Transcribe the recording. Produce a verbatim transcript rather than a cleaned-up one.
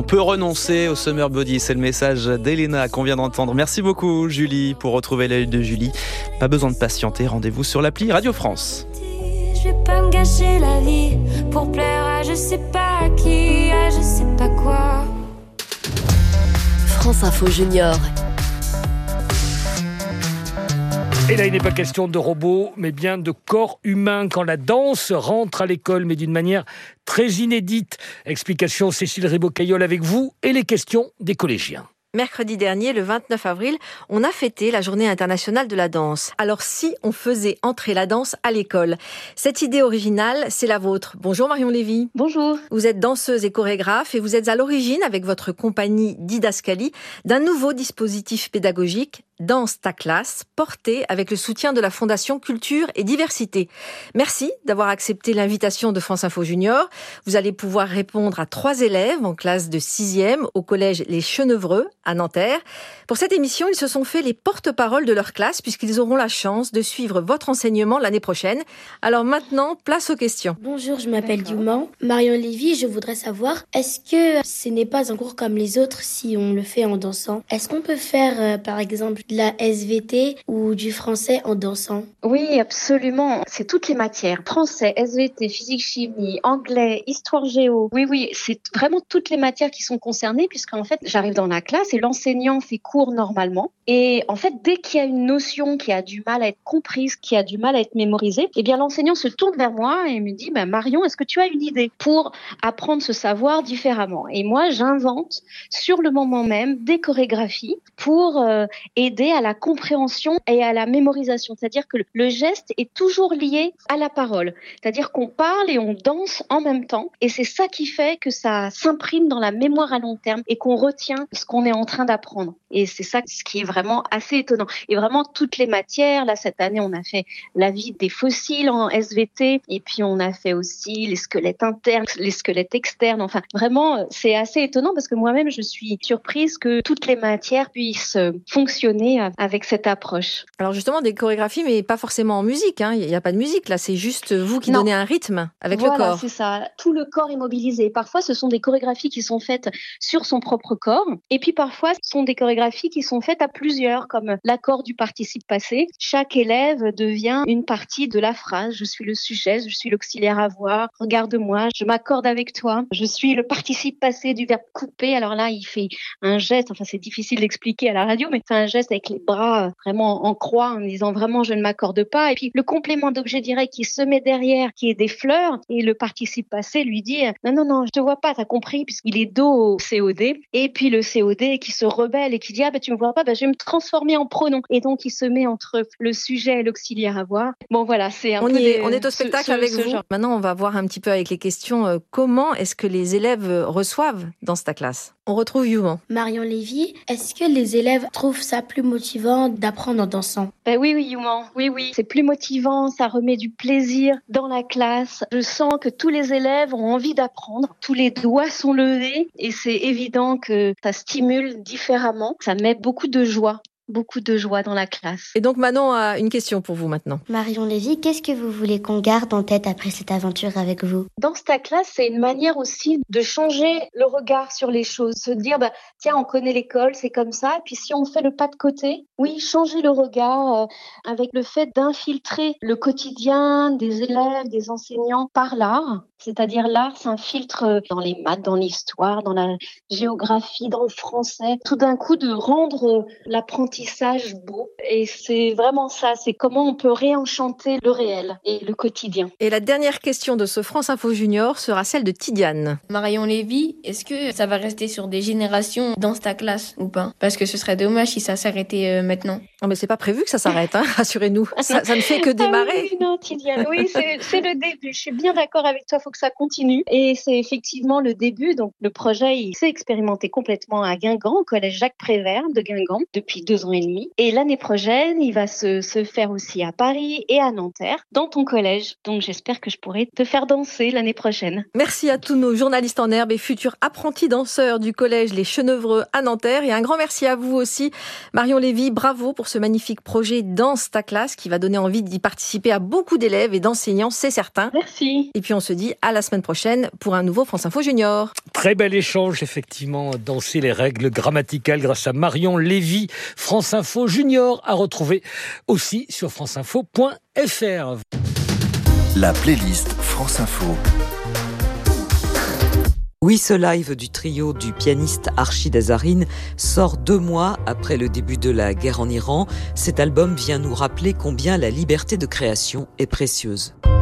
On peut renoncer au summer body, c'est le message d'Elena qu'on vient d'entendre. Merci beaucoup Julie. Pour retrouver l'œil de Julie, pas besoin de patienter, rendez-vous sur l'appli Radio France. Je vais pas me gâcher la vie pour plaire à je sais pas qui, à je sais pas quoi. France Info Junior. Et là, il n'est pas question de robots, mais bien de corps humains quand la danse rentre à l'école, mais d'une manière très inédite. Explication Cécile Ribaud-Caillol avec vous et les questions des collégiens. Mercredi dernier, le vingt-neuf avril, on a fêté la Journée internationale de la danse. Alors si on faisait entrer la danse à l'école? Cette idée originale, c'est la vôtre. Bonjour Marion Lévy. Bonjour. Vous êtes danseuse et chorégraphe et vous êtes à l'origine, avec votre compagnie Didascalie, d'un nouveau dispositif pédagogique, Danse ta classe, porté avec le soutien de la Fondation Culture et Diversité. Merci d'avoir accepté l'invitation de France Info Junior. Vous allez pouvoir répondre à trois élèves en classe de sixième au collège Les Chenevreux à Nanterre. Pour cette émission, ils se sont fait les porte-parole de leur classe puisqu'ils auront la chance de suivre votre enseignement l'année prochaine. Alors maintenant, place aux questions. Bonjour, je m'appelle Youman. Marion Lévy, je voudrais savoir, est-ce que ce n'est pas un cours comme les autres si on le fait en dansant? Est-ce qu'on peut faire, euh, par exemple, de la S V T ou du français en dansant? Oui, absolument. C'est toutes les matières. Français, S V T, physique, chimie, anglais, histoire, géo. Oui, oui, c'est vraiment toutes les matières qui sont concernées puisqu'en fait, j'arrive dans la classe et l'enseignant fait cours normalement. Et en fait, dès qu'il y a une notion qui a du mal à être comprise, qui a du mal à être mémorisée, eh bien, l'enseignant se tourne vers moi et me dit, bah, Marion, est-ce que tu as une idée pour apprendre ce savoir différemment? Et moi, j'invente sur le moment même des chorégraphies pour euh, aider à la compréhension et à la mémorisation. C'est-à-dire que le geste est toujours lié à la parole. C'est-à-dire qu'on parle et on danse en même temps. Et c'est ça qui fait que ça s'imprime dans la mémoire à long terme et qu'on retient ce qu'on est en train d'apprendre. Et c'est ça ce qui est vraiment assez étonnant. Et vraiment toutes les matières. Là, cette année, on a fait la vie des fossiles en S V T. Et puis, on a fait aussi les squelettes internes, les squelettes externes. Enfin, vraiment, c'est assez étonnant parce que moi-même, je suis surprise que toutes les matières puissent fonctionner avec cette approche. Alors justement, des chorégraphies, mais pas forcément en musique. Hein. Il n'y a pas de musique là, c'est juste vous qui non. donnez un rythme avec voilà, le corps. Voilà, c'est ça. Tout le corps est mobilisé. Parfois, ce sont des chorégraphies qui sont faites sur son propre corps. Et puis parfois, ce sont des chorégraphies qui sont faites à plusieurs, comme l'accord du participe passé. Chaque élève devient une partie de la phrase. Je suis le sujet, je suis l'auxiliaire avoir. Regarde-moi, je m'accorde avec toi. Je suis le participe passé du verbe couper. Alors là, il fait un geste. Enfin, c'est difficile d'expliquer à la radio, mais c'est un geste avec les bras vraiment en croix en disant vraiment je ne m'accorde pas. Et puis le complément d'objet direct qui se met derrière, qui est des fleurs, et le participe passé lui dit non, non, non, je te vois pas, t'as compris, puisqu'il est dos au C O D. Et puis le C O D qui se rebelle et qui dit ah ben tu me vois pas, ben je vais me transformer en pronom. Et donc il se met entre le sujet et l'auxiliaire avoir. Bon voilà, c'est un on peu y est, des, on est au spectacle ce, ce, avec ce vous. genre. Maintenant, on va voir un petit peu avec les questions euh, comment est-ce que les élèves reçoivent dans ta classe. On retrouve Youman. Marion Lévy, est-ce que les élèves trouvent ça plus motivant d'apprendre en dansant? Ben oui, oui, Youman, oui, oui. C'est plus motivant, ça remet du plaisir dans la classe. Je sens que tous les élèves ont envie d'apprendre. Tous les doigts sont levés et c'est évident que ça stimule différemment. Ça met beaucoup de joie. Beaucoup de joie dans la classe. Et donc Manon a une question pour vous maintenant. Marion Lévy, qu'est-ce que vous voulez qu'on garde en tête après cette aventure avec vous? Dans ta classe, c'est une manière aussi de changer le regard sur les choses. Se dire, bah, tiens, on connaît l'école, c'est comme ça. Et puis si on fait le pas de côté, oui, changer le regard euh, avec le fait d'infiltrer le quotidien des élèves, des enseignants par l'art. C'est-à-dire l'art s'infiltre dans les maths, dans l'histoire, dans la géographie, dans le français. Tout d'un coup, de rendre l'apprentissage beau. Et c'est vraiment ça, c'est comment on peut réenchanter le réel et le quotidien. Et la dernière question de ce France Info Junior sera celle de Tidiane. Marion Lévy, est-ce que ça va rester sur des générations dans ta classe ou pas? Parce que ce serait dommage si ça s'arrêtait euh, maintenant. Non mais c'est pas prévu que ça s'arrête, hein, rassurez-nous. Ça, ça ne fait que démarrer. Ah oui, non, Tidiane, oui, c'est, c'est le début. Je suis bien d'accord avec toi, il faut que ça continue. Et c'est effectivement le début. Donc le projet, il s'est expérimenté complètement à Guingamp, au collège Jacques Prévert de Guingamp, depuis deux deux ans et demi. Et l'année prochaine, il va se, se faire aussi à Paris et à Nanterre, dans ton collège. Donc j'espère que je pourrai te faire danser l'année prochaine. Merci à tous nos journalistes en herbe et futurs apprentis danseurs du collège Les Chenevreux à Nanterre. Et un grand merci à vous aussi, Marion Lévy. Bravo pour ce magnifique projet Danse ta classe qui va donner envie d'y participer à beaucoup d'élèves et d'enseignants, c'est certain. Merci. Et puis on se dit à la semaine prochaine pour un nouveau France Info Junior. Très bel échange, effectivement. Danser les règles grammaticales grâce à Marion Lévy. France Info Junior à retrouver aussi sur franceinfo point f r. La playlist France Info. Oui, ce live du trio du pianiste Archid Azarine sort deux mois après le début de la guerre en Iran. Cet album vient nous rappeler combien la liberté de création est précieuse.